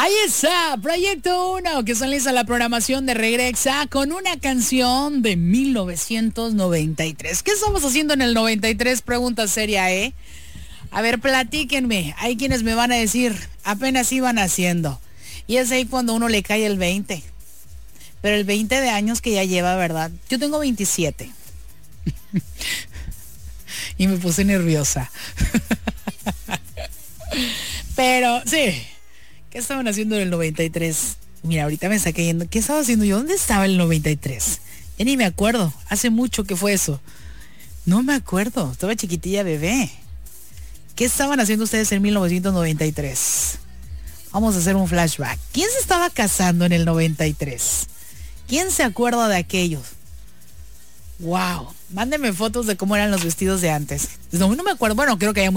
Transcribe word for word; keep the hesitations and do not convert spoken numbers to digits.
Ahí está, Proyecto uno, que son a la programación de Regrexa con una canción de mil novecientos noventa y tres. ¿Qué estamos haciendo en el noventa y tres? Pregunta seria, ¿eh? A ver, platíquenme. Hay quienes me van a decir, apenas iban haciendo. Y es ahí cuando uno le cae el veinte. Pero el veinte de años que ya lleva, ¿verdad? Yo tengo veintisiete. Y me puse nerviosa. Pero, sí. ¿Qué estaban haciendo en el noventa y tres? Mira, ahorita me saqué yendo. ¿Qué estaba haciendo yo? ¿Dónde estaba el noventa y tres? Ya ni me acuerdo. Hace mucho que fue eso. No me acuerdo. Estaba chiquitilla bebé. ¿Qué estaban haciendo ustedes en mil novecientos noventa y tres? Vamos a hacer un flashback. ¿Quién se estaba casando en el noventa y tres? ¿Quién se acuerda de aquellos? Wow. Mándenme fotos de cómo eran los vestidos de antes. No, no me acuerdo. Bueno, creo que hay